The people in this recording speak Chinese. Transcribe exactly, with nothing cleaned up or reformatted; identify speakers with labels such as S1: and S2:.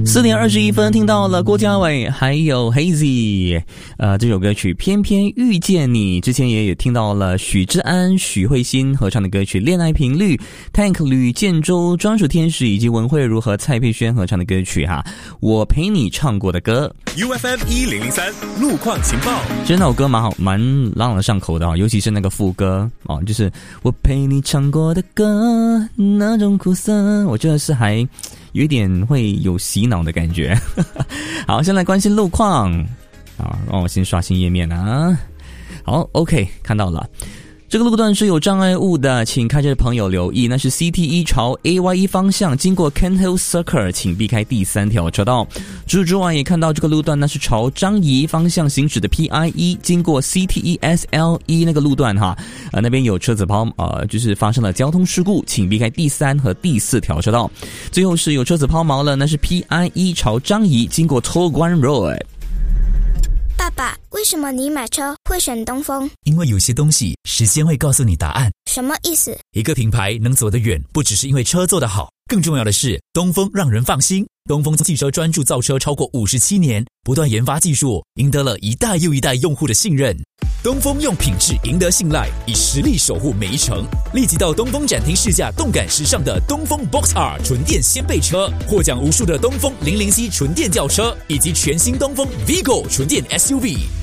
S1: 四点二十一分，听到了郭嘉伟还有 Hazy， 呃，这首歌曲《偏偏遇见你》。之前也有听到了许志安、许慧欣合唱的歌曲《恋爱频率》，Tank 吕建州、专属天使以及文慧如和蔡佩轩合唱的歌曲哈，我陪你唱过的歌。
S2: U F M 一零零三路况情报，
S1: 其实那首歌蛮好，蛮朗朗上口的啊，尤其是那个副歌哦，就是我陪你唱过的歌，那种苦涩，我觉得是还有一点会有洗脑的感觉。好，先来关心路况啊，让我先刷新页面啊。好 ，OK， 看到了。这个路段是有障碍物的，请开车的朋友留意，那是 C T 一 朝 A Y 一 方向经过 Kent Hill Circle， 请避开第三条车道。除此之外也看到这个路段，那是朝张仪方向行驶的 P I 一 经过 C T 一 S L 一 那个路段哈，呃那边有车子抛呃就是发生了交通事故，请避开第三和第四条车道。最后是有车子抛锚了，那是 P I 一 朝张仪经过 Toguan Road。
S3: 爸爸，为什么你买车会选东风？
S4: 因为有些东西时间会告诉你答案。
S3: 什么意思？
S4: 一个品牌能走得远，不只是因为车做得好，更重要的是东风让人放心。东风汽车专注造车超过五十七年，不断研发技术，赢得了一代又一代用户的信任。东风用品质赢得信赖，以实力守护每一程。立即到东风展厅试驾动感时尚的东风 Box R 纯电掀背车，获奖无数的东风零零 C 纯电轿车，以及全新东风 Vigo 纯电 S U V。